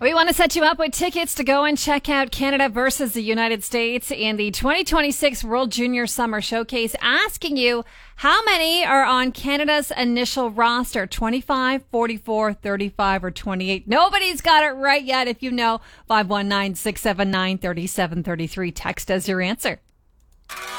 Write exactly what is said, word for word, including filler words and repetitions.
We want to set you up with tickets to go and check out Canada versus the United States in the twenty twenty-six World Junior Summer Showcase, asking you how many are on Canada's initial roster, twenty-five, forty-four, thirty-five, or twenty-eight. Nobody's got it right yet. If you know, five one nine, six seven nine, three seven three three. Text as your answer.